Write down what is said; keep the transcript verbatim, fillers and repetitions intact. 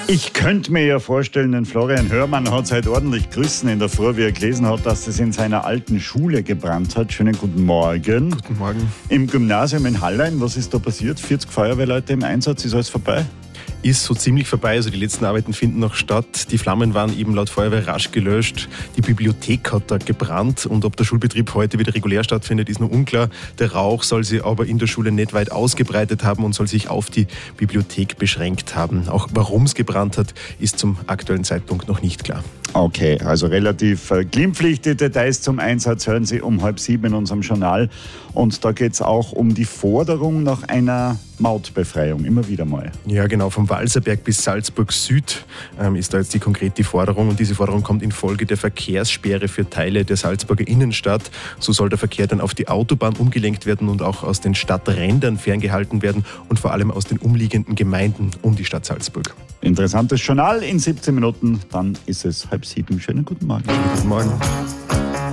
Ich könnte mir ja vorstellen, den Florian Hörmann hat es heute ordentlich gerissen in der Früh, wie er gelesen hat, dass es in seiner alten Schule gebrannt hat. Schönen guten Morgen. Guten Morgen. Im Gymnasium in Hallein, was ist da passiert? vierzig Feuerwehrleute im Einsatz, ist alles vorbei? Ist so ziemlich vorbei, also die letzten Arbeiten finden noch statt. Die Flammen waren eben laut Feuerwehr rasch gelöscht. Die Bibliothek hat da gebrannt und ob der Schulbetrieb heute wieder regulär stattfindet, ist noch unklar. Der Rauch soll sich aber in der Schule nicht weit ausgebreitet haben und soll sich auf die Bibliothek beschränkt haben. Auch warum es gebrannt hat, ist zum aktuellen Zeitpunkt noch nicht klar. Okay, also relativ äh, glimpflich. Die Details zum Einsatz hören Sie um halb sieben in unserem Journal. Und da geht es auch um die Forderung nach einer Mautbefreiung, immer wieder mal. Ja, genau, vom Walserberg bis Salzburg Süd ähm, ist da jetzt die konkrete Forderung. Und diese Forderung kommt infolge der Verkehrssperre für Teile der Salzburger Innenstadt. So soll der Verkehr dann auf die Autobahn umgelenkt werden und auch aus den Stadträndern ferngehalten werden und vor allem aus den umliegenden Gemeinden um die Stadt Salzburg. Interessantes Journal in siebzehn Minuten, dann ist es halb sieben. Schönen guten Morgen. Schönen guten Morgen.